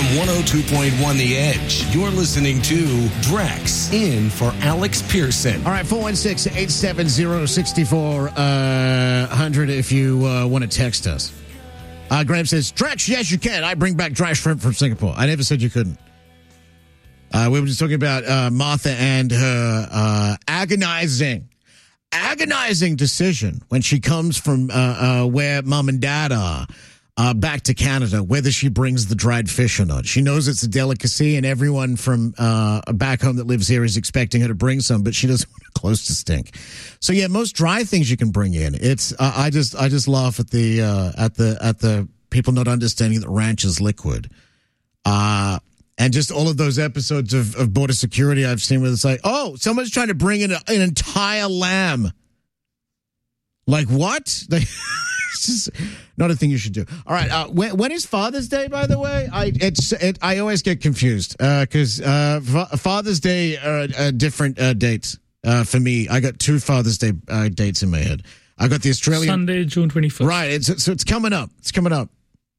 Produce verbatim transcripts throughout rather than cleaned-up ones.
one oh two point one The Edge. You're listening to Drax in for Alex Pearson. All right, four one six, eight seven zero, six four zero zero if you uh, want to text us. Uh, Graham says, Drax, yes, you can. I bring back dry shrimp from Singapore. I never said you couldn't. Uh, we were just talking about uh, Martha and her uh, agonizing, agonizing decision when she comes from uh, uh, where mom and dad are. Uh, back to Canada, whether she brings the dried fish or not. She knows it's a delicacy, and everyone from uh, back home that lives here is expecting her to bring some, but she doesn't want it close to stink. So yeah, most dry things you can bring in. It's uh, I just I just laugh at the uh, at the at the people not understanding that ranch is liquid, uh, and just all of those episodes of, of Border Security I've seen where it's like, oh, someone's trying to bring in a, an entire lamb. Like what? They. It's just not a thing you should do. All right. Uh, when, when is Father's Day, by the way? I it's it, I always get confused because uh, uh, Father's Day are uh, different uh, dates uh, for me. I got two Father's Day uh, dates in my head. I got the Australian Sunday, June twenty-first. Right. It's so it's coming up. It's coming up.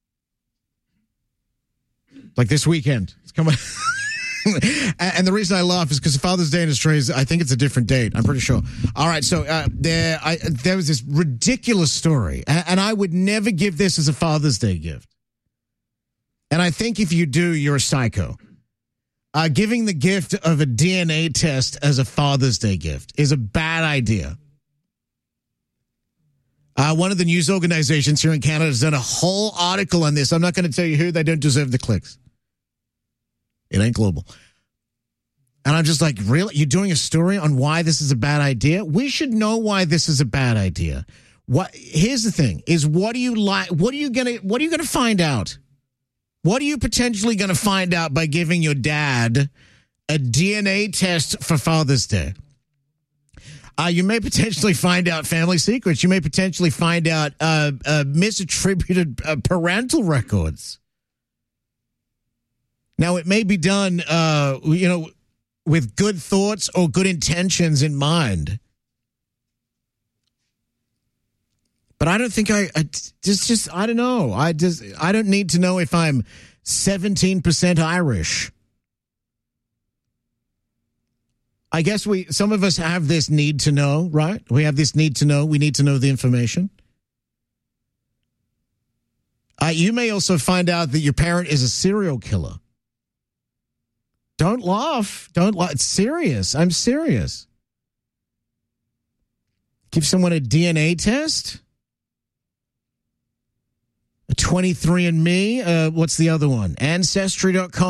Like this weekend. It's coming. And the reason I laugh is because Father's Day in Australia is, I think it's a different date. I'm pretty sure. All right, so uh, there, I, there was this ridiculous story, and, and I would never give this as a Father's Day gift. And I think if you do, you're a psycho. Uh, giving the gift of a D N A test as a Father's Day gift is a bad idea. Uh, one of the news organizations here in Canada has done a whole article on this. I'm not going to tell you who. They don't deserve the clicks. It ain't global. And I'm just like, really? You're doing a story on why this is a bad idea? We should know why this is a bad idea. What? Here's the thing: is what do you like? What are you gonna? What are you gonna find out? What are you potentially gonna find out by giving your dad a D N A test for Father's Day? Uh, you may potentially find out family secrets. You may potentially find out uh, uh, misattributed uh, parental records. Now, it may be done, uh, you know, with good thoughts or good intentions in mind. But I don't think I, I just, just, I don't know. I just, I don't need to know if I'm seventeen percent Irish. I guess we, some of us have this need to know, right? We have this need to know. We need to know the information. Uh, you may also find out that your parent is a serial killer. Don't laugh. Don't laugh. It's serious. I'm serious. Give someone a D N A test? A twenty-three and me? Uh, what's the other one? Ancestry dot com.